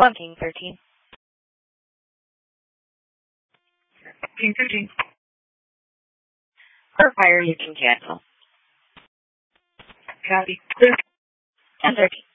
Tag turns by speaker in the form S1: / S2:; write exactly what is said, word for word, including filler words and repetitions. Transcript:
S1: One King thirteen.
S2: King thirteen.
S1: For fire, you can cancel.
S2: Copy. Clear.
S1: ten thirteen.